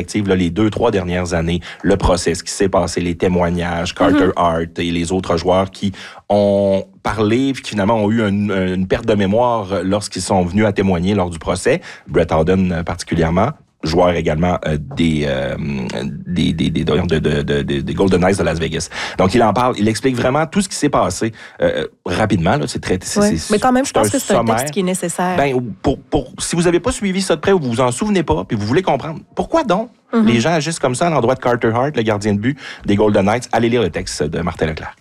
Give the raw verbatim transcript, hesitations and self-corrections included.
rétrospective, là, les deux, trois dernières années, le procès, ce qui s'est passé, les témoignages, Carter mm-hmm. Hart et les autres joueurs qui ont parlé, puis qui finalement ont eu une, une perte de mémoire lorsqu'ils sont venus à témoigner lors du procès, Brett Howden particulièrement, joueur également euh, des, euh, des, des, des, de, de, de, de, des Golden Knights de Las Vegas. Donc, il en parle, il explique vraiment tout ce qui s'est passé euh, rapidement. Là, c'est très, c'est, ouais. c'est, mais quand même, je pense que c'est sommaire. un texte qui est nécessaire. Ben, pour, pour, si vous n'avez pas suivi ça de près ou vous vous en souvenez pas, puis vous voulez comprendre, pourquoi donc mm-hmm. les gens agissent comme ça à l'endroit de Carter Hart, le gardien de but des Golden Knights, allez lire le texte de Martin Leclerc.